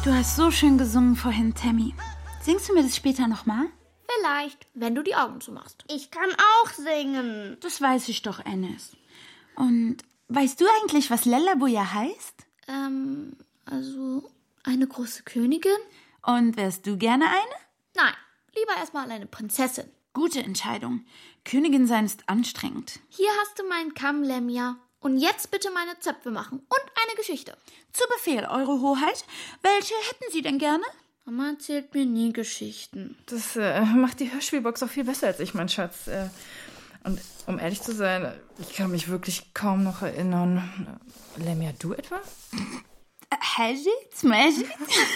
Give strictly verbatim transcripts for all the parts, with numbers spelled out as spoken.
Du hast so schön gesungen vorhin, Tammy. Singst du mir das später nochmal? Vielleicht, wenn du die Augen zumachst. Ich kann auch singen. Das weiß ich doch, Enes. Und weißt du eigentlich, was Lellabouya heißt? Ähm, also eine große Königin? Und wärst du gerne eine? Nein, lieber erstmal eine Prinzessin. Gute Entscheidung. Königin sein ist anstrengend. Hier hast du meinen Kamm, Lemja. Und jetzt bitte meine Zöpfe machen und eine Geschichte. Zu Befehl, Eure Hoheit. Welche hätten Sie denn gerne? Mama erzählt mir nie Geschichten. Das äh, macht die Hörspielbox auch viel besser als ich, mein Schatz. Äh, und um ehrlich zu sein, ich kann mich wirklich kaum noch erinnern. Lemja, du etwa? Hajit, Majid?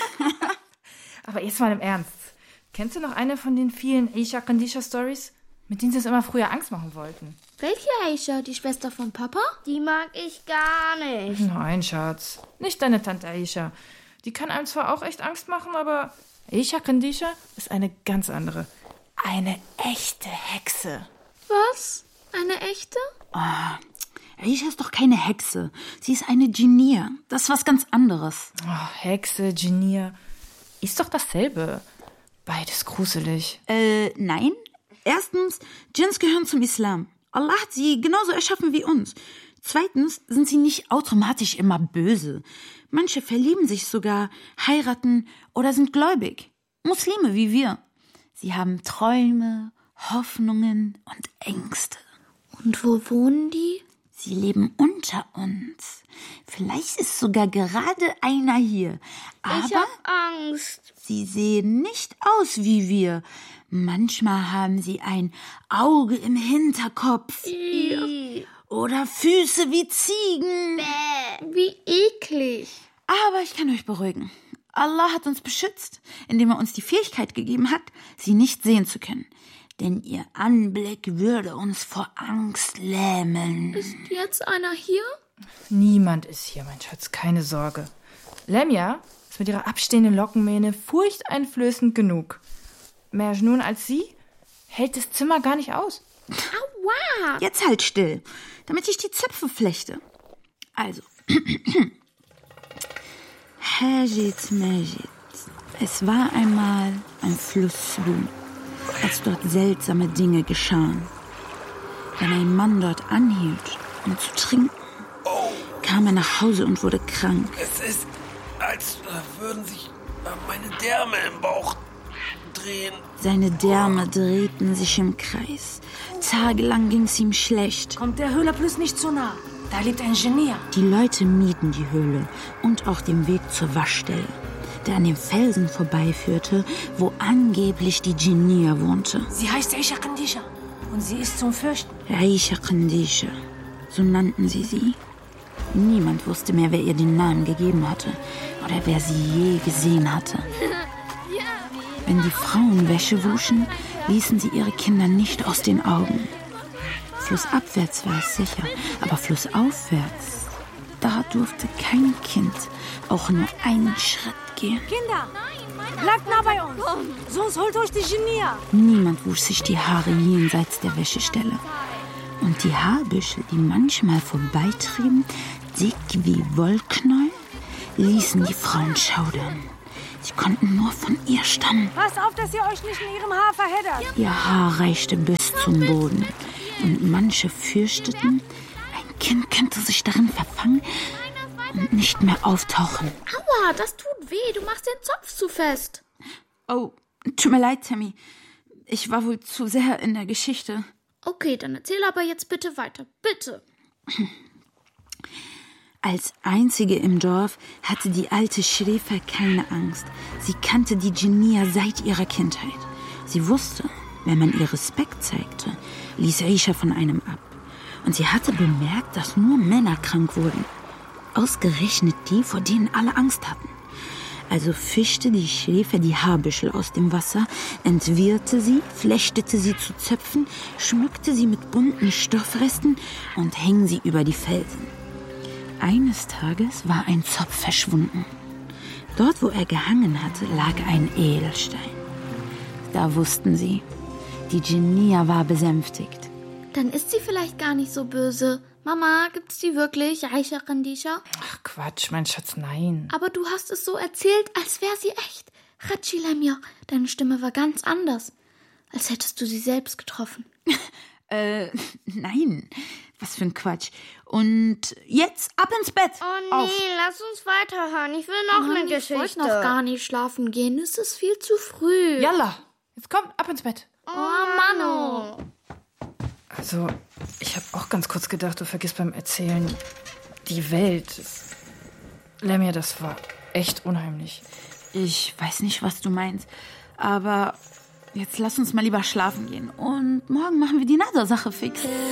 Aber jetzt mal im Ernst. Kennst du noch eine von den vielen Aisha Kandisha Stories, mit denen sie uns immer früher Angst machen wollten? Welche Aisha? Die Schwester von Papa? Die mag ich gar nicht. Nein, Schatz. Nicht deine Tante Aisha. Die kann einem zwar auch echt Angst machen, aber Aisha Kandisha ist eine ganz andere. Eine echte Hexe. Was? Eine echte? Oh, Aisha ist doch keine Hexe. Sie ist eine Genie. Das ist was ganz anderes. Oh, Hexe, Genie. Ist doch dasselbe. Beides gruselig. Äh, nein. Erstens, Djinns gehören zum Islam. Allah hat sie genauso erschaffen wie uns. Zweitens sind sie nicht automatisch immer böse. Manche verlieben sich sogar, heiraten oder sind gläubig. Muslime wie wir. Sie haben Träume, Hoffnungen und Ängste. Und wo wohnen die? Sie leben unter uns. Vielleicht ist sogar gerade einer hier. Aber ich hab Angst. Sie sehen nicht aus wie wir. Manchmal haben sie ein Auge im Hinterkopf. I. Oder Füße wie Ziegen. Bäh. Wie eklig. Aber ich kann euch beruhigen. Allah hat uns beschützt, indem er uns die Fähigkeit gegeben hat, sie nicht sehen zu können. Denn ihr Anblick würde uns vor Angst lähmen. Ist jetzt einer hier? Niemand ist hier, mein Schatz, keine Sorge. Lemja ist mit ihrer abstehenden Lockenmähne furchteinflößend genug. Mehr nun als sie hält das Zimmer gar nicht aus. Aua! Jetzt halt still, damit ich die Zöpfe flechte. Also. Hajit Majid. Es war einmal ein Fluss, als dort seltsame Dinge geschahen. Wenn ein Mann dort anhielt, um zu trinken, kam er nach Hause und wurde krank. Es ist, als würden sich meine Därme im Bauch drehen. Seine Därme drehten sich im Kreis. Tagelang ging es ihm schlecht. Kommt der Höhle bloß nicht zu nah. Da lebt ein Genie. Die Leute mieden die Höhle und auch den Weg zur Waschstelle, der an dem Felsen vorbeiführte, wo angeblich die Genie wohnte. Sie heißt Aisha Kandisha und sie ist zum Fürchten. Aisha Kandisha, so nannten sie sie. Niemand wusste mehr, wer ihr den Namen gegeben hatte oder wer sie je gesehen hatte. Wenn die Frauen Wäsche wuschen, ließen sie ihre Kinder nicht aus den Augen. Flussabwärts war es sicher, aber flussaufwärts, da durfte kein Kind auch nur einen Schritt gehen. Kinder, bleibt nah bei uns, sonst holt euch die Genie. Niemand wusch sich die Haare jenseits der Wäschestelle. Und die Haarbüschel, die manchmal vorbeitrieben, dick wie Wollknäuel, ließen die Frauen schaudern. Sie konnten nur von ihr stammen. Passt auf, dass ihr euch nicht in ihrem Haar verheddert. Ihr Haar reichte bis zum Boden. Und manche fürchteten, ein Kind könnte sich darin verfangen und nicht mehr auftauchen. Aua, das tut weh. Du machst den Zopf zu fest. Oh, tut mir leid, Tammy. Ich war wohl zu sehr in der Geschichte. Okay, dann erzähl aber jetzt bitte weiter. Bitte. Als einzige im Dorf hatte die alte Schrefa keine Angst. Sie kannte die Genie seit ihrer Kindheit. Sie wusste, wenn man ihr Respekt zeigte, ließ Aisha von einem ab. Und sie hatte bemerkt, dass nur Männer krank wurden. Ausgerechnet die, vor denen alle Angst hatten. Also fischte die Schrefa die Haarbüschel aus dem Wasser, entwirrte sie, flechtete sie zu Zöpfen, schmückte sie mit bunten Stoffresten und hing sie über die Felsen. Eines Tages war ein Zopf verschwunden. Dort, wo er gehangen hatte, lag ein Edelstein. Da wussten sie, die Genie war besänftigt. Dann ist sie vielleicht gar nicht so böse. Mama, gibt's die wirklich, Aisha Khandisha? Ach Quatsch, mein Schatz, nein. Aber du hast es so erzählt, als wäre sie echt. Khachi Lamia, deine Stimme war ganz anders. Als hättest du sie selbst getroffen. Äh, nein. Was für ein Quatsch. Und jetzt ab ins Bett. Oh nee, Auf. lass uns weiterhören. Ich will noch Mann, eine ich Geschichte. wollte noch gar nicht schlafen gehen. Es ist viel zu früh. Yalla, jetzt kommt, ab ins Bett. Oh, Mano. Also, ich habe auch ganz kurz gedacht, du vergisst beim Erzählen die Welt. Lamia, das war echt unheimlich. Ich weiß nicht, was du meinst. Aber jetzt lass uns mal lieber schlafen gehen. Und morgen machen wir die Nada-Sache fix.